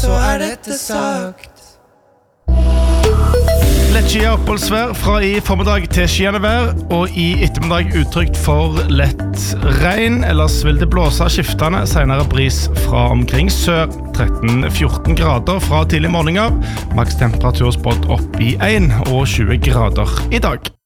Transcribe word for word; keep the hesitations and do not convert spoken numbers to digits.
så er dette sagt. Lett skyet oppholdsvær fra i formiddag til skyende vær, og i ettermiddag utrygt for lett regn. Ellers vil det blåse skiftende, senere bris fra omkring sør. tretten til fjorten grader fra tidlig morgen av. Maks temperatur spådd opp i en og tjue grader i dag.